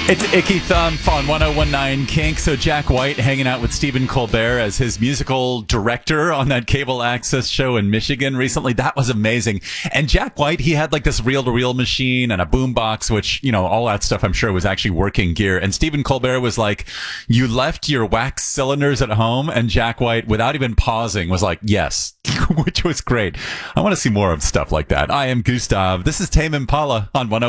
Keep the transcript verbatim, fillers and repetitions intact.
It's Icky Thump on one oh one nine Kink. So Jack White hanging out with Stephen Colbert as his musical director on that cable access show in Michigan recently. That was amazing. And Jack White, he had like this reel-to-reel machine and a boombox, which, you know, all that stuff I'm sure was actually working gear. And Stephen Colbert was like, you left your wax cylinders at home? And Jack White, without even pausing, was like, yes, which was great. I want to see more of stuff like that. I am Gustav. This is Tame Impala on one oh one.